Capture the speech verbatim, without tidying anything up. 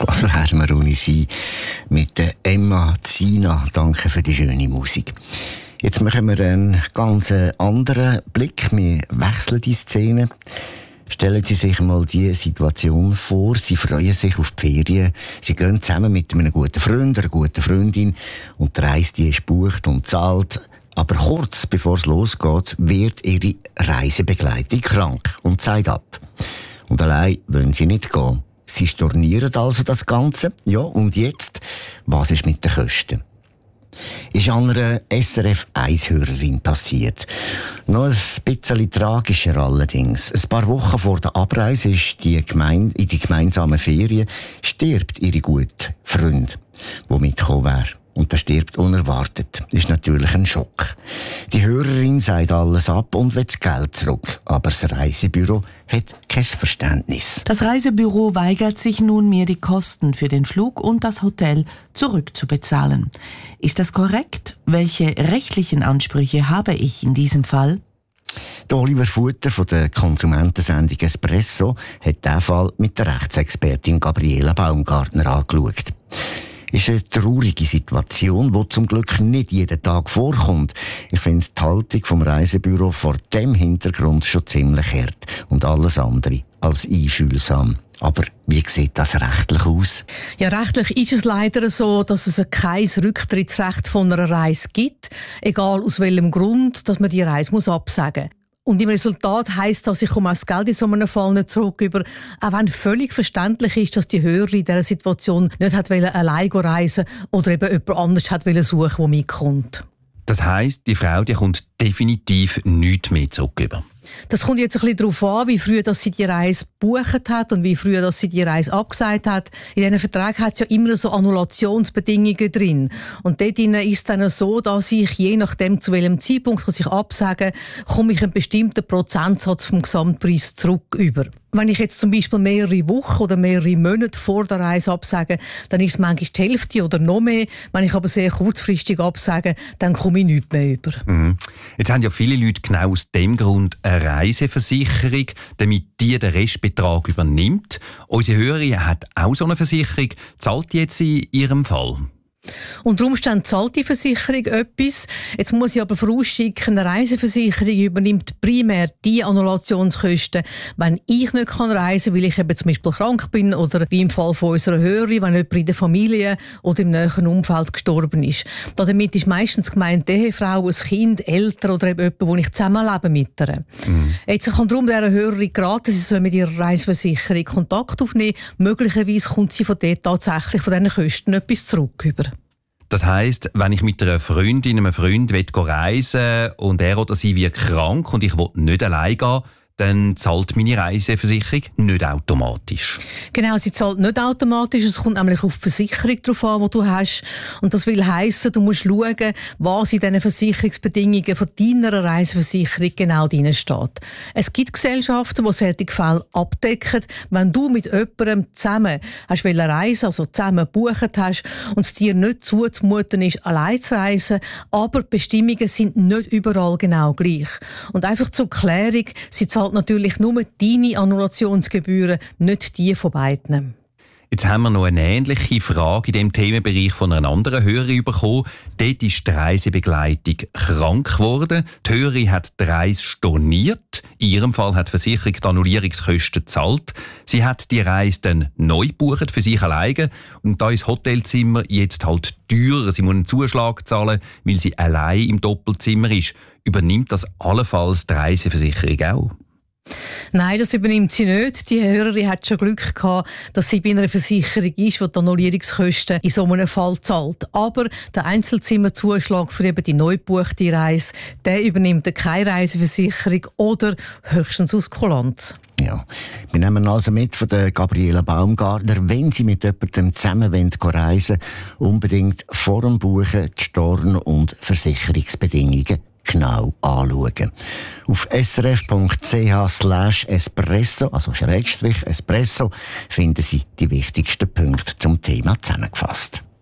Was wären wir ohne sie? Mit der Emma Zina. Danke für die schöne Musik. Jetzt machen wir einen ganz anderen Blick. Wir wechseln die Szene. Stellen Sie sich mal die Situation vor. Sie freuen sich auf die Ferien. Sie gehen zusammen mit einem guten Freund, einer guten Freundin und die Reise die ist gebucht und zahlt. Aber kurz bevor es losgeht, wird ihre Reisebegleitung krank und sagt ab. Und allein wollen sie nicht gehen. Sie stornieren also das Ganze. Ja, und jetzt? Was ist mit den Kosten? Ist an einer S R F eins Hörerin passiert. Noch ein bisschen tragischer allerdings. Ein paar Wochen vor der Abreise ist die Gemeinde, in die gemeinsamen Ferien stirbt ihre gute Freund, der mitgekommen wäre. Und der stirbt unerwartet. Ist natürlich ein Schock. Die Hörerin sagt alles ab und will das Geld zurück. Aber das Reisebüro hat kein Verständnis. Das Reisebüro weigert sich nun, mir die Kosten für den Flug und das Hotel zurückzubezahlen. Ist das korrekt? Welche rechtlichen Ansprüche habe ich in diesem Fall? Der Oliver Futter von der Konsumentensendung Espresso hat diesen Fall mit der Rechtsexpertin Gabriela Baumgartner angeschaut. Ist eine traurige Situation, die zum Glück nicht jeden Tag vorkommt. Ich finde die Haltung vom Reisebüro vor dem Hintergrund schon ziemlich hart und alles andere als einfühlsam. Aber wie sieht das rechtlich aus? Ja, rechtlich ist es leider so, dass es kein Rücktrittsrecht von einer Reise gibt, egal aus welchem Grund, dass man die Reise muss absagen muss. Und im Resultat heisst das, ich komme auch das Geld in so einem Fall nicht zurück über, auch wenn völlig verständlich ist, dass die Hörerin in dieser Situation nicht hat wollen, allein reisen oder eben jemand anderes hat wollen suchen, der mitkommt. Das heisst, die Frau die kommt definitiv nichts mehr zurück über. Das kommt jetzt ein bisschen darauf an, wie früh dass sie die Reise gebucht hat und wie früh dass sie die Reise abgesagt hat. In diesen Verträgen hat es ja immer so Annulationsbedingungen drin. Und dort ist es dann so, dass ich je nachdem, zu welchem Zeitpunkt ich absage, komme ich einen bestimmten Prozentsatz vom Gesamtpreis zurück über. Wenn ich jetzt zum Beispiel mehrere Wochen oder mehrere Monate vor der Reise absage, dann ist es manchmal die Hälfte oder noch mehr. Wenn ich aber sehr kurzfristig absage, dann komme ich nichts mehr über. Mhm. Jetzt haben ja viele Leute genau aus dem Grund eine Reiseversicherung, damit die den Restbetrag übernimmt. Unsere Hörerin hat auch so eine Versicherung. Zahlt die jetzt in ihrem Fall? Unter Umständen zahlt die Versicherung etwas. Jetzt muss ich aber vorausschicken, eine Reiseversicherung übernimmt primär die Annulationskosten, wenn ich nicht reisen kann, weil ich eben zum Beispiel krank bin oder wie im Fall von unserer Hörerin, wenn jemand in der Familie oder im näheren Umfeld gestorben ist. Damit ist meistens gemeint die Ehefrau, ein Kind, Eltern oder eben jemand, wo ich zusammenlebe mit ihr. Mhm. Jetzt kann darum dieser Hörerin geraten, sie soll mit ihrer Reiseversicherung Kontakt aufnehmen. Möglicherweise kommt sie von dort tatsächlich von diesen Kosten etwas zurück über. Das heisst, wenn ich mit einer Freundin, einem Freund reisen will und er oder sie wird krank und ich will nicht allein gehen, dann zahlt meine Reiseversicherung nicht automatisch. Genau, sie zahlt nicht automatisch. Es kommt nämlich auf die Versicherung drauf an, die du hast. Und das will heissen, du musst schauen, was in diesen Versicherungsbedingungen von deiner Reiseversicherung genau drin steht. Es gibt Gesellschaften, die solche Fälle abdecken. Wenn du mit jemandem zusammen hast reisen, also zusammen gebucht hast und es dir nicht zuzumuten ist, allein zu reisen, aber die Bestimmungen sind nicht überall genau gleich. Und einfach zur Klärung, sie zahlt natürlich nur deine Annulationsgebühren, nicht die von beiden. Jetzt haben wir noch eine ähnliche Frage in diesem Themenbereich von einer anderen Hörerin bekommen. Dort ist die Reisebegleitung krank geworden. Die Hörerin hat die Reise storniert. In ihrem Fall hat die Versicherung die Annullierungskosten gezahlt. Sie hat die Reise dann neu gebucht für sich alleine. Und da ist das Hotelzimmer jetzt halt teurer. Sie muss einen Zuschlag zahlen, weil sie allein im Doppelzimmer ist. Übernimmt das allenfalls die Reiseversicherung auch? Nein, das übernimmt sie nicht. Die Hörerin hat schon Glück gehabt, dass sie bei einer Versicherung ist, die die Annullierungskosten in so einem Fall zahlt. Aber der Einzelzimmerzuschlag für eben die neu gebuchte Reise, der übernimmt keine Reiseversicherung oder höchstens aus Kulanz. Ja, wir nehmen also mit von der Gabriela Baumgartner, wenn Sie mit jemandem zusammen reisen wollen, unbedingt vor dem Buchen die Storn- und Versicherungsbedingungen genau anschauen. Auf srf.ch slash espresso, also Schrägstrich Espresso, finden Sie die wichtigsten Punkte zum Thema zusammengefasst.